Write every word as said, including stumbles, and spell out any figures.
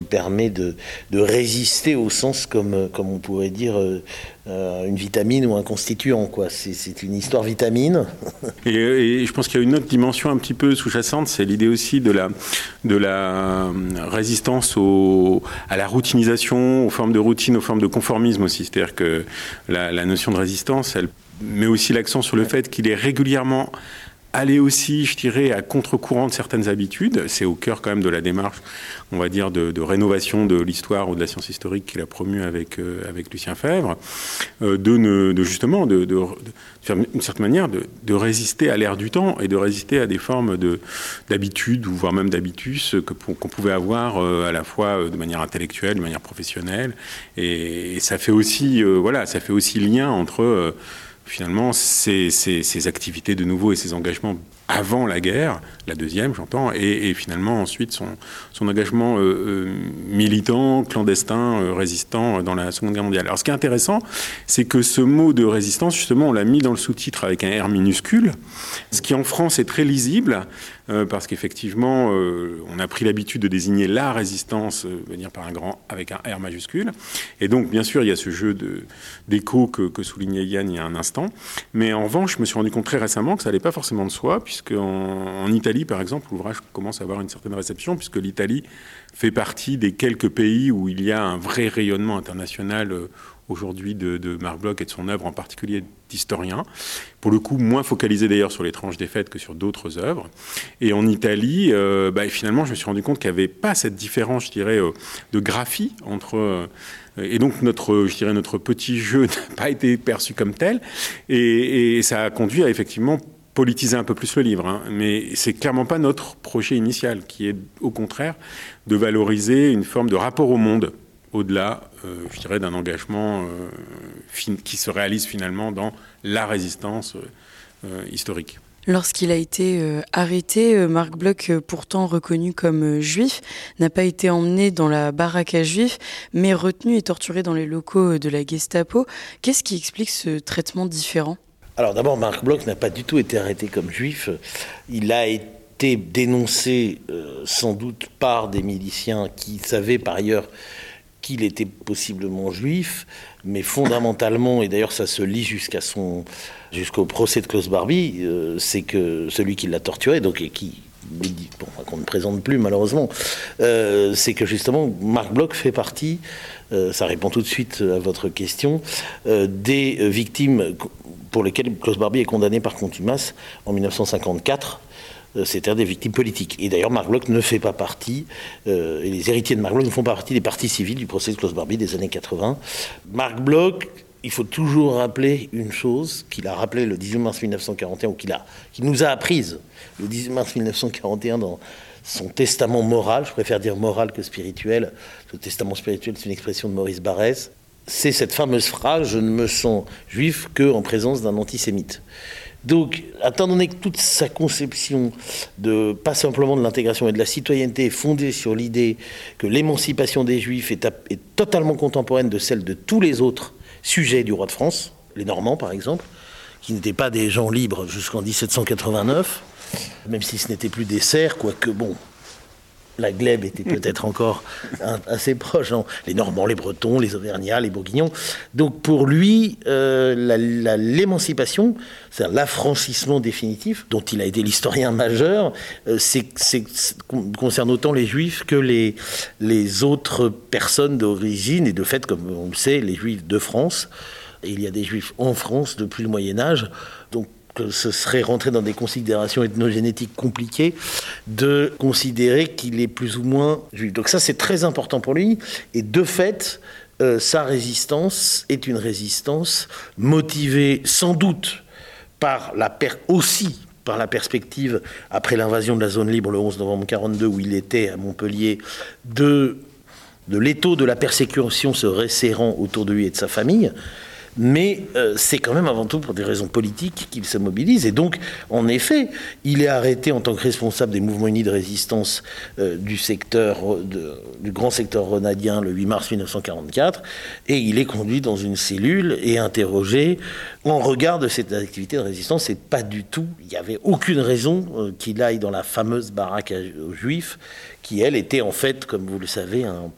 permet de, de résister au sens comme, comme on pourrait dire euh, euh, une vitamine ou un constituant, quoi. C'est, c'est une histoire vitamine. Et, et je pense qu'il y a une autre dimension un petit peu sous-jacente, c'est l'idée aussi de la, de la résistance au, à la routinisation, aux formes de routine, aux formes de conformisme aussi. C'est-à-dire que la, la notion de résistance, elle met aussi l'accent sur le fait qu'il est régulièrement aller aussi, je dirais, à contre-courant de certaines habitudes. C'est au cœur quand même de la démarche, on va dire, de, de rénovation de l'histoire ou de la science historique qu'il a promue avec, euh, avec Lucien Febvre, euh, de, ne, de justement, de, de, de faire une certaine manière, de, de résister à l'ère du temps et de résister à des formes de, d'habitudes, ou voire même d'habitus que, qu'on pouvait avoir euh, à la fois de manière intellectuelle, de manière professionnelle. Et, et ça fait aussi, euh, voilà, ça fait aussi lien entre... Euh, finalement, ces, ces, ces activités de nouveau et ces engagements avant la guerre, la deuxième, j'entends, et, et finalement ensuite son, son engagement euh, euh, militant, clandestin, euh, résistant dans la Seconde Guerre mondiale. Alors ce qui est intéressant, c'est que ce mot de résistance, justement, on l'a mis dans le sous-titre avec un R minuscule, ce qui en France est très lisible, euh, parce qu'effectivement, euh, on a pris l'habitude de désigner la résistance, euh, venir par un grand, avec un R majuscule, et donc bien sûr, il y a ce jeu de, d'écho que, que soulignait Yann il y a un instant, mais en revanche, je me suis rendu compte très récemment que ça n'allait pas forcément de soi, puisque En, en Italie, par exemple, l'ouvrage commence à avoir une certaine réception, puisque l'Italie fait partie des quelques pays où il y a un vrai rayonnement international euh, aujourd'hui de, de Marc Bloch et de son œuvre, en particulier d'historien. Pour le coup, moins focalisé d'ailleurs sur les tranches des fêtes que sur d'autres œuvres. Et en Italie, euh, bah, finalement, je me suis rendu compte qu'il n'y avait pas cette différence, je dirais, euh, de graphie entre... Euh, et donc, notre, je dirais, notre petit jeu n'a pas été perçu comme tel. Et, et ça a conduit à, effectivement, politiser un peu plus le livre, hein, mais c'est clairement pas notre projet initial, qui est au contraire de valoriser une forme de rapport au monde, au-delà, euh, je dirais, d'un engagement euh, fin, qui se réalise finalement dans la résistance euh, historique. Lorsqu'il a été euh, arrêté, euh, Marc Bloch, euh, pourtant reconnu comme euh, juif, n'a pas été emmené dans la baraque à juifs, mais retenu et torturé dans les locaux de la Gestapo. Qu'est-ce qui explique ce traitement différent ? Alors d'abord, Marc Bloch n'a pas du tout été arrêté comme juif. Il a été dénoncé euh, sans doute par des miliciens qui savaient par ailleurs qu'il était possiblement juif, mais fondamentalement, et d'ailleurs ça se lit jusqu'à son, jusqu'au procès de Klaus Barbie, euh, c'est que celui qui l'a torturé, donc et qui bon, qu'on ne présente plus malheureusement, euh, c'est que justement Marc Bloch fait partie, euh, ça répond tout de suite à votre question, euh, des victimes pour lesquelles Klaus Barbie est condamné par contumace en dix-neuf cent cinquante-quatre, euh, c'est-à-dire des victimes politiques. Et d'ailleurs, Marc Bloch ne fait pas partie, euh, et les héritiers de Marc Bloch ne font pas partie des parties civiles du procès de Klaus Barbie des années quatre-vingts. Marc Bloch, il faut toujours rappeler une chose qu'il a rappelé le dix-huit mars mille neuf cent quarante et un, ou qu'il a, qu'il nous a apprise le dix-huit mars mille neuf cent quarante et un dans son testament moral, je préfère dire moral que spirituel, le testament spirituel c'est une expression de Maurice Barrès, c'est cette fameuse phrase « Je ne me sens juif qu'en présence d'un antisémite ». Donc, étant donné que toute sa conception, de, pas simplement de l'intégration et de la citoyenneté, est fondée sur l'idée que l'émancipation des Juifs est, est totalement contemporaine de celle de tous les autres sujets du roi de France, les Normands par exemple, qui n'étaient pas des gens libres jusqu'en dix-sept cent quatre-vingt-neuf, même si ce n'était plus des serfs, quoique bon... La glèbe était peut-être encore assez proche. Non, les Normands, les Bretons, les Auvergnats, les Bourguignons. Donc pour lui, euh, la, la, l'émancipation, c'est-à-dire l'affranchissement définitif, dont il a été l'historien majeur, euh, c'est, c'est, c'est, concerne autant les Juifs que les, les autres personnes d'origine. Et de fait, comme on le sait, les Juifs de France, et il y a des Juifs en France depuis le Moyen-Âge. Donc que ce serait rentrer dans des considérations ethnogénétiques compliquées de considérer qu'il est plus ou moins juif. Donc ça, c'est très important pour lui. Et de fait, euh, sa résistance est une résistance motivée sans doute par la per- aussi par la perspective, après l'invasion de la zone libre le onze novembre quarante-deux, où il était à Montpellier, de, de l'étau de la persécution se resserrant autour de lui et de sa famille. Mais euh, c'est quand même avant tout pour des raisons politiques qu'il se mobilise. Et donc, en effet, il est arrêté en tant que responsable des mouvements unis de résistance euh, du secteur, de, du grand secteur renadien le huit mars mille neuf cent quarante-quatre. Et il est conduit dans une cellule et interrogé en regard de cette activité de résistance. C'est pas du tout, il n'y avait aucune raison euh, qu'il aille dans la fameuse baraque aux Juifs, qui, elle, était en fait, comme vous le savez, un